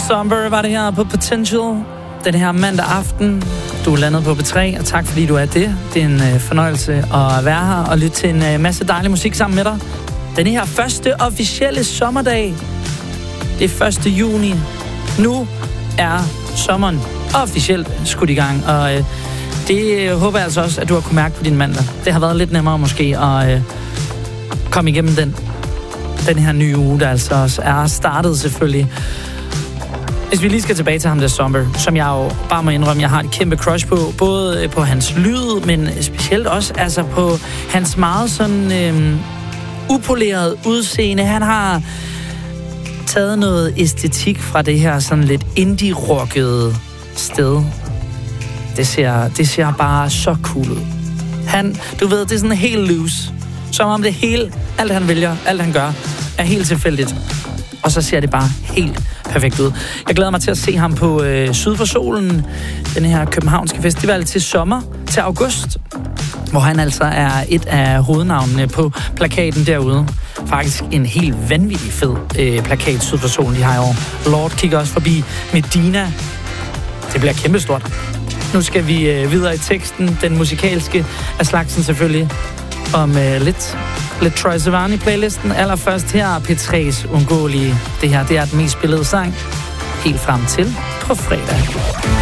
Somber var det her på Potential den her mandag aften. Du er landet på B3, og tak fordi du er det. Det er en fornøjelse at være her og lytte til en masse dejlig musik sammen med dig. Den her første officielle sommerdag. Det er 1. juni. Nu er sommeren officielt skudt i gang, og det håber jeg altså også, at du har kunnet mærke på din mandag. Det har været lidt nemmere måske at komme igennem den her nye uge, der altså også er startet selvfølgelig. Hvis vi lige skal tilbage til ham der Somber, som jeg jo bare må indrømme, jeg har et kæmpe crush på, både på hans lyd, men specielt også altså på hans meget sådan upoleret udseende. Han har taget noget æstetik fra det her sådan lidt indie-rockede sted. Det ser bare så cool ud. Du ved, det er sådan helt loose. Som om det hele, alt han vælger, alt han gør, er helt tilfældigt. Og så ser det bare helt perfekt ud. Jeg glæder mig til at se ham på Syd for Solen, den her københavnske festival til sommer, til august, hvor han altså er et af hovednavnene på plakaten derude. Faktisk en helt vanvittig fed plakat, Syd for Solen, de har i år. Lord kigger også forbi Medina. Det bliver kæmpestort. Nu skal vi videre i teksten, den musikalske af slagsen selvfølgelig, om lidt Troye Sivan-playlisten. Allerførst her P3's Ungåelige. Det her, det er den mest spillede sang helt frem til på fredag.